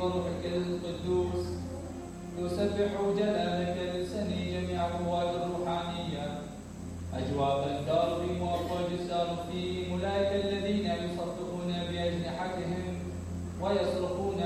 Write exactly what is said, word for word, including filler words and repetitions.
وروحك القدوس يسبح جلالك لسني جميع الرواد الروحانية أجواق الكاروبيم وأفواج السارقين أولئك الذين يصفقون بأجنحتهم ويصرخون